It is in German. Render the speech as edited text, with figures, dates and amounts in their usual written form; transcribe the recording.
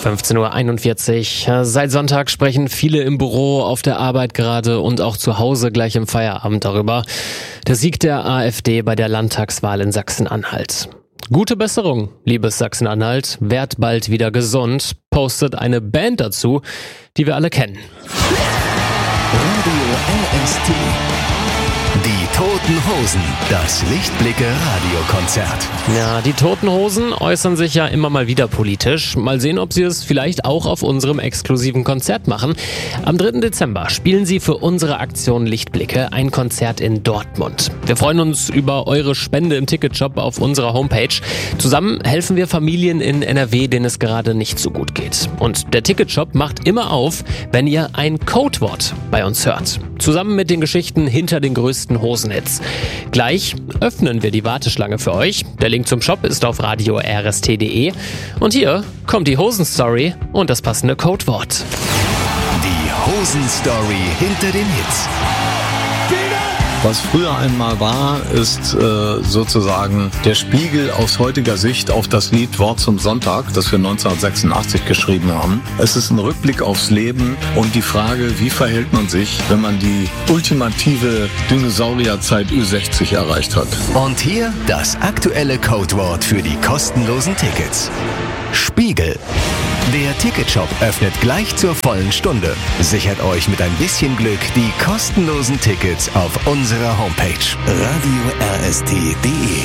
15:41 Uhr. Seit Sonntag sprechen viele im Büro, auf der Arbeit gerade und auch zu Hause gleich im Feierabend darüber. Der Sieg der AfD bei der Landtagswahl in Sachsen-Anhalt. Gute Besserung, liebes Sachsen-Anhalt. Werd bald wieder gesund, postet eine Band dazu, die wir alle kennen. Radio RST. Die Toten Hosen, das Lichtblicke-Radiokonzert. Ja, die Toten Hosen äußern sich ja immer mal wieder politisch. Mal sehen, ob sie es vielleicht auch auf unserem exklusiven Konzert machen. Am 3. Dezember spielen sie für unsere Aktion Lichtblicke ein Konzert in Dortmund. Wir freuen uns über eure Spende im Ticketshop auf unserer Homepage. Zusammen helfen wir Familien in NRW, denen es gerade nicht so gut geht. Und der Ticketshop macht immer auf, wenn ihr ein Codewort bei uns hört. Zusammen mit den Geschichten hinter den größten Hosenhits. Gleich öffnen wir die Warteschlange für euch. Der Link zum Shop ist auf radio-rst.de. Und hier kommt die Hosenstory und das passende Codewort. Die Hosenstory hinter den Hits. Was früher einmal war, ist sozusagen der Spiegel aus heutiger Sicht auf das Lied Wort zum Sonntag, das wir 1986 geschrieben haben. Es ist ein Rückblick aufs Leben und die Frage, wie verhält man sich, wenn man die ultimative Dinosaurierzeit Ü60 erreicht hat. Und hier das aktuelle Codewort für die kostenlosen Tickets. Spiegel. Der Ticketshop öffnet gleich zur vollen Stunde. Sichert euch mit ein bisschen Glück die kostenlosen Tickets auf unserer Homepage radio-rst.de.